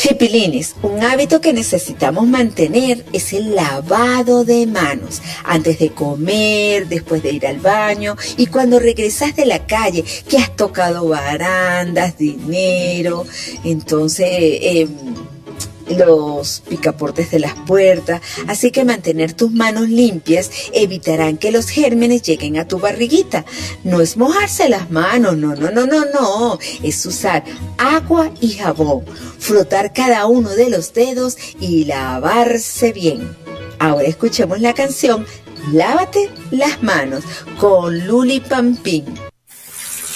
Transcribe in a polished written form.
Chipilines, un hábito que necesitamos mantener es el lavado de manos. Antes de comer, después de ir al baño y cuando regresas de la calle, que has tocado barandas, dinero, entonces los picaportes de las puertas. Así que mantener tus manos limpias evitarán que los gérmenes lleguen a tu barriguita. No es mojarse las manos, no. Es usar agua y jabón, frotar cada uno de los dedos y lavarse bien. Ahora escuchemos la canción Lávate las manos con Luli Pampín.